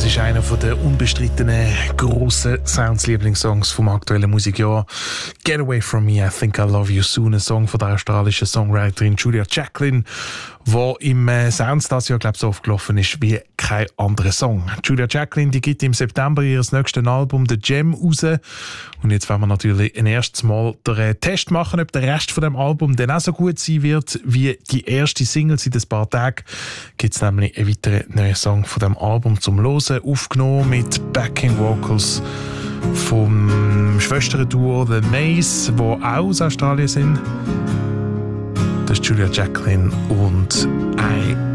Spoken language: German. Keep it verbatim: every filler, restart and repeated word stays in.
Das ist einer der unbestrittenen grossen Sounds-Lieblingssongs vom aktuellen Musikjahr. Get Away From Me, I Think I Love You Soon, ein Song von der australischen Songwriterin Julia Jacklin, der im äh, Sounds das Jahr, glaube ich, so aufgelaufen ist wie kein anderer Song. Julia Jacklin, die gibt im September ihr nächstes Album «The Gem» raus. Und jetzt werden wir natürlich ein erstes Mal den äh, Test machen, ob der Rest von dem Album dann auch so gut sein wird wie die erste Single. Seit ein paar Tagen gibt es nämlich einen weiteren neuen Song von dem Album zum Hören, aufgenommen mit Backing Vocals vom Schwesterduo The Maze, die auch aus Australien sind. Das ist Julia Jacklin und I